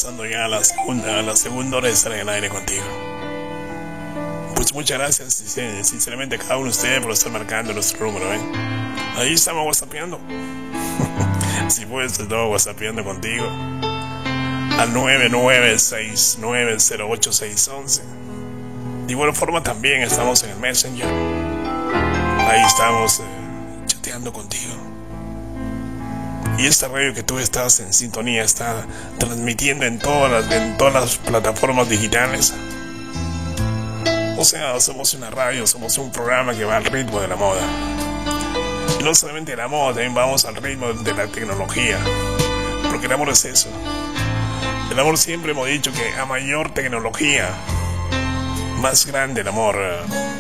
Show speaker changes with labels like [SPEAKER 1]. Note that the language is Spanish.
[SPEAKER 1] pasando ya a la segunda hora de estar en el aire contigo. Pues muchas gracias, sinceramente, a cada uno de ustedes por estar marcando nuestro número, Ahí estamos whatsappeando. Si puedes, estamos whatsappeando contigo al 996908611. De igual forma también estamos en el Messenger. Ahí estamos chateando contigo. Y esta radio que tú estás en sintonía está transmitiendo en todas las plataformas digitales. O sea, somos una radio, somos un programa que va al ritmo de la moda. Y no solamente de la moda, también vamos al ritmo de la tecnología. Porque el amor es eso. El amor, siempre hemos dicho que a mayor tecnología, más grande el amor.